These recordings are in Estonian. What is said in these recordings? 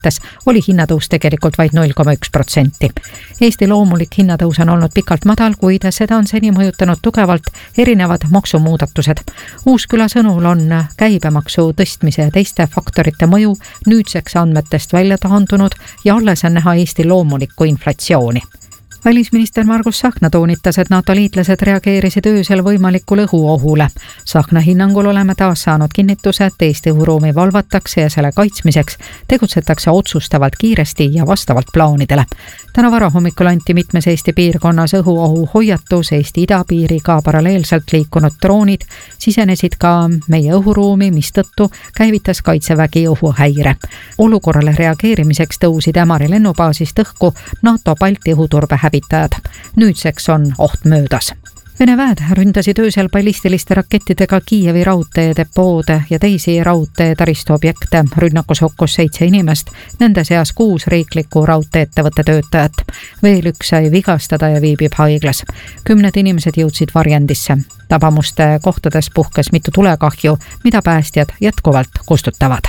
võttes oli hinnatõus tegelikult vaid 0,1%. Eesti loomulik hinnatõus on olnud pikalt madal, kuid seda on seni mõjutanud tugevalt erinevad maksumuudatused. Uusküla sõnul on käibemaksu tõstmise ja teiste faktorite mõju nüüdseks andmetest välja taandunud ja alles on näha Eesti loomulikku inflatsiooni. Välisminister Margus Tsahkna toonitas, et NATO liitlased reageerisid öösel võimalikule õhuohule. Tsahkna hinnangul oleme taas saanud kinnituse, et Eesti õhuruumi valvatakse ja selle kaitsmiseks tegutsetakse otsustavalt kiiresti ja vastavalt plaanidele. Täna varahommikul anti mitmes Eesti piirkonnas õhuohu hoiatus, Eesti idapiiriga paralleelselt liikunud droonid sisenesid ka meie õhuruumi, mistõttu käivitas Kaitsevägi õhuhäire. Olukorrale reageerimiseks tõusid Ämari lennubaasist õhku NATO Balti õhuturbe hävitajad. Nüüdseks on oht möödas. Vene väed ründasid öösel ballistiliste rakettidega Kiievi raudtee depoode ja teisi raudtee taristuobjekte. Rünnakus hukkus 7 inimest, nende seas 6 riikliku raudteettevõtte töötajat. Veel 1 sai vigastada ja viibib haiglas. 10 inimesed jõudsid varjendisse. Tabamuste kohtades puhkes mitu tulekahju, mida päästjad jätkuvalt kustutavad.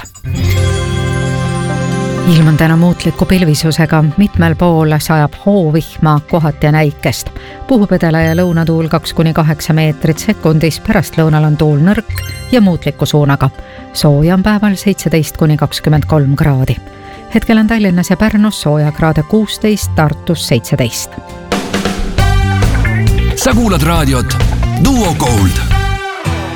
Ilm on täna muutliku pilvisusega, mitmel pool sajab hoovihma, kohati ja näikest. Puhub edela ja lõunatuul 2-8 meetrit sekundis, pärast lõunal on tuul nõrk ja muutliku suunaga. Sooja on päeval 17-23 kraadi. Hetkel on Tallinnas ja Pärnus sooja kraade 16, Tartus 17. Sa kuulad raadiot Duo Gold.